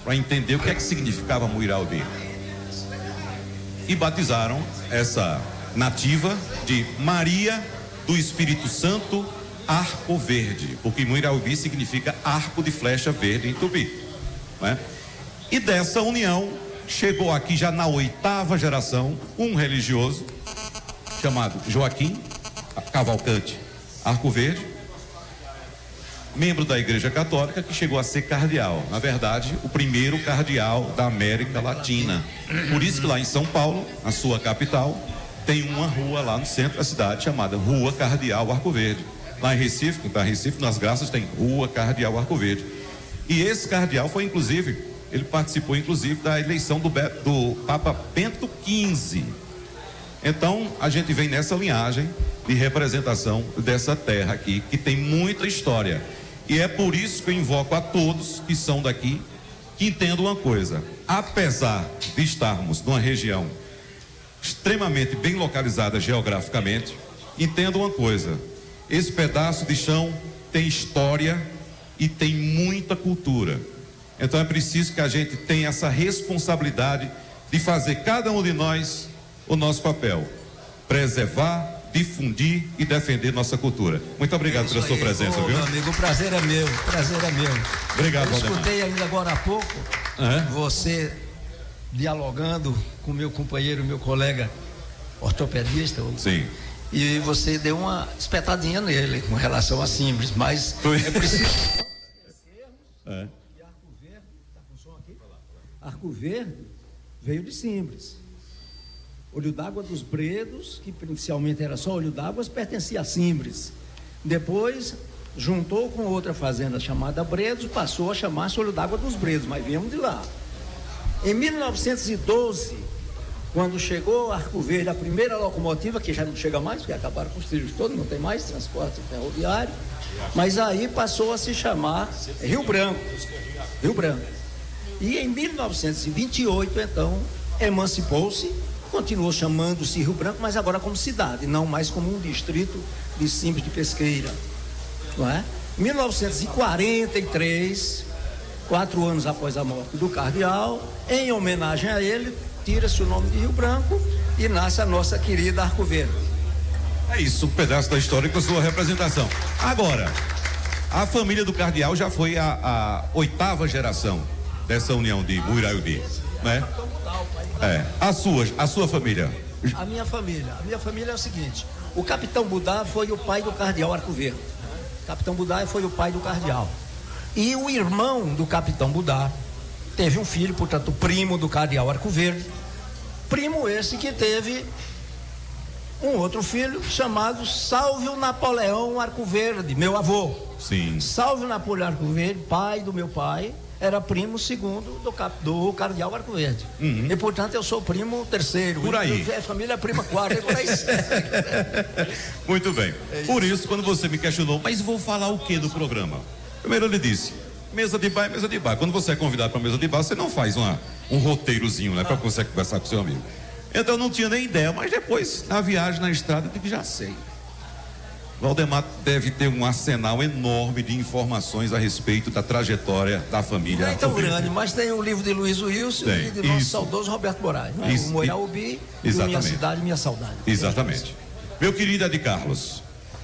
para entender o que é que significava Muiraubi. E batizaram essa nativa de Maria do Espírito Santo Arco Verde, porque Muiraubi significa arco de flecha verde em tupi, não é? E dessa união chegou aqui já na 8ª geração um religioso chamado Joaquim Cavalcante Arco Verde, membro da Igreja Católica, que chegou a ser cardeal, na verdade o primeiro cardeal da América Latina. Por isso que lá em São Paulo, na sua capital, tem uma rua lá no centro da cidade chamada Rua Cardeal Arco Verde. Lá em Recife, nas Graças, tem Rua Cardeal Arco Verde. E esse cardeal foi ele participou inclusive da eleição do Papa Bento XV. Então a gente vem nessa linhagem de representação dessa terra aqui, que tem muita história. E é por isso que eu invoco a todos que são daqui, que entendam uma coisa: apesar de estarmos numa região extremamente bem localizada geograficamente, entendam uma coisa: esse pedaço de chão tem história e tem muita cultura. Então é preciso que a gente tenha essa responsabilidade de fazer, cada um de nós, o nosso papel: preservar, difundir e defender nossa cultura. Muito obrigado pela sua presença, viu? Meu amigo, o prazer é meu. Obrigado, eu escutei ainda agora há pouco você dialogando com meu companheiro, meu colega ortopedista. Sim. E você deu uma espetadinha nele com relação a Simbres, mas é preciso que Arco Verde, tá com som aqui? Arco Verde veio de Simbres. Olho d'Água dos Bredos, que inicialmente era só Olho d'Água, pertencia a Simbres. Depois juntou com outra fazenda chamada Bredos, passou a chamar-se Olho d'Água dos Bredos, mas viemos de lá. Em 1912, quando chegou Arco Verde, a primeira locomotiva, que já não chega mais, porque acabaram com os trilhos todos, não tem mais transporte ferroviário, mas aí passou a se chamar Rio Branco. E em 1928, então, emancipou-se, continuou chamando-se Rio Branco, mas agora como cidade, não mais como um distrito de Simbres de Pesqueira, não é? Em 1943, 4 anos após a morte do cardeal, em homenagem a ele, tira-se o nome de Rio Branco e nasce a nossa querida Arco Verde. É isso, um pedaço da história com a sua representação. Agora, a família do cardeal já foi a 8ª geração dessa união de Muiraubi, né? A sua família. A minha família é o seguinte: o Capitão Budá foi o pai do cardeal Arco Verde. Capitão Budá foi o pai do cardeal. E o irmão do Capitão Budá teve um filho, portanto, primo do cardeal Arco Verde. Primo esse que teve um outro filho chamado Sálvio Napoleão Arco Verde, meu avô. Sim. Sálvio Napoleão Arco Verde, pai do meu pai, era primo segundo do cardeal Arco Verde. Uhum. E, portanto, eu sou primo terceiro. Por aí. A família prima quarta, por aí. Muito bem. Por isso, quando você me questionou, mas vou falar o que do programa? Primeiro eu lhe disse: mesa de bar é mesa de bar. Quando você é convidado para mesa de bar, você não faz um roteirozinho, né, para você conversar com seu amigo. Então eu não tinha nem ideia, mas depois, na viagem, na estrada, eu digo: já sei. Valdemar deve ter um arsenal enorme de informações a respeito da trajetória da família. Não é tão grande, mas tem o livro de Luiz Wilson e de nosso saudoso Roberto Moraes, né? O Muiraubi e Minha Cidade, Minha Saudade. Exatamente. Meu querido Ed Carlos,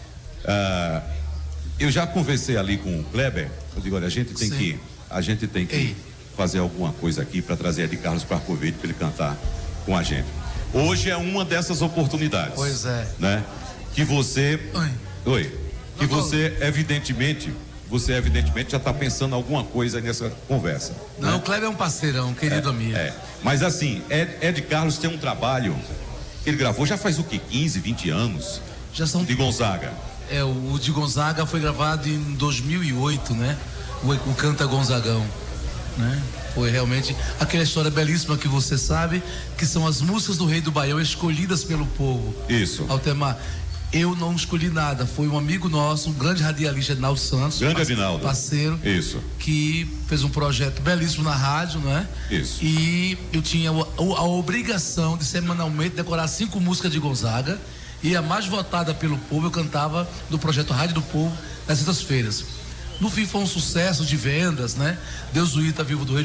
eu já conversei ali com o Kleber. Eu digo: olha, a gente tem que fazer alguma coisa aqui para trazer Ed Carlos para Arco Verde, para ele cantar com a gente. Hoje é uma dessas oportunidades. Pois é. Né? Que você. Oi. Que você evidentemente já está pensando alguma coisa nessa conversa. Não, né? O Kleber é um parceirão, querido amigo. Mas assim, Ed Carlos tem um trabalho que ele gravou já faz o quê? 15, 20 anos? Já são... De Gonzaga. O de Gonzaga foi gravado em 2008, né? O Canta Gonzagão, né? Foi realmente aquela história belíssima que você sabe, que são as músicas do Rei do Baião escolhidas pelo povo. Isso. Altemar, eu não escolhi nada, foi um amigo nosso, um grande radialista, Edinaldo Santos. Grande Edinaldo. Parceiro. Isso. Que fez um projeto belíssimo na rádio, não é? Isso. E eu tinha a obrigação de semanalmente decorar 5 músicas de Gonzaga, e a mais votada pelo povo eu cantava do projeto Rádio do Povo nas sextas-feiras. No fim foi um sucesso de vendas, né? Deus o Ita Vivo do Rei